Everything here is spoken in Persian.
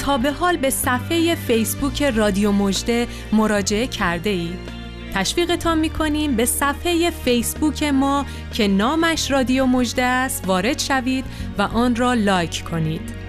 تا به حال به صفحه فیسبوک رادیو مژده مراجعه کرده اید؟ تشویقتان می‌کنیم به صفحه فیسبوک ما که نامش رادیو مژده است وارد شوید و آن را لایک کنید.